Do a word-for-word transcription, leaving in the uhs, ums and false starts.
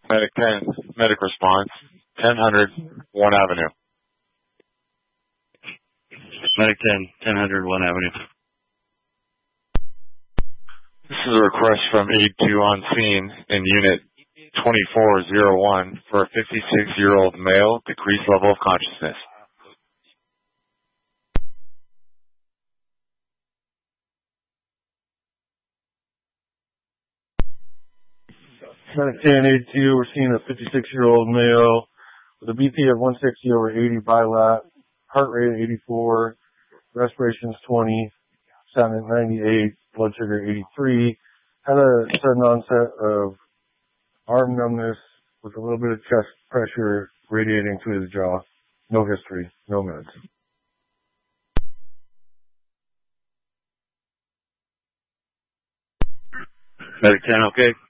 Medic ten, medic response, ten hundred, one Avenue. Medic ten, ten hundred, one Avenue. This is a request from aid two on scene in Unit twenty-four oh one for a fifty-six-year-old male, decreased level of consciousness. Medic ten, aid two, we're seeing a fifty-six-year-old male with a B P of one sixty over eighty bilat, heart rate at eighty-four, respirations twenty, sound at ninety-eight, blood sugar eighty-three, had a sudden onset of arm numbness with a little bit of chest pressure radiating to his jaw. No history, no meds. Medic ten, okay.